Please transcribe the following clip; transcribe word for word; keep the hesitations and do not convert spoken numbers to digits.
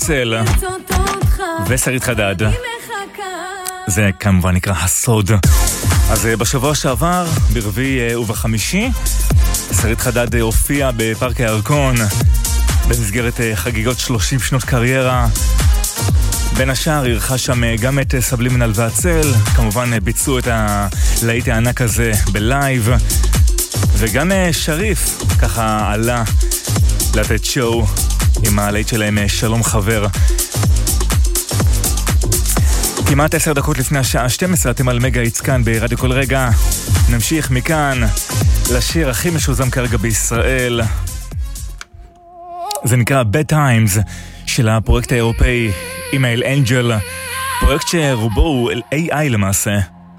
הצל ושרית חדד. זה כמובן נקרא הסוד. אז בשבוע שעבר, ברביעי ובחמישי, שרית חדד הופיע בפארק הירקון במסגרת חגיגות שלושים שנות קריירה. בין השאר ערכה שם גם את סבלימינל והצל, כמובן ביצעו את הלהיט הענק הזה בלייב, וגם שריף ככה עלה לתת שואו עם הלהיט שלהם שלום חבר. כמעט עשר דקות לפני השעה שתים עשרה אתם על מגה איץ כאן ברדיו כל רגע. נמשיך מכאן לשיר הכי משוזם כרגע בישראל. זה נקרא Bad Times של הפרויקט האירופאי אימייל אנג'ל, פרויקט שרובו הוא איי איי למעשה.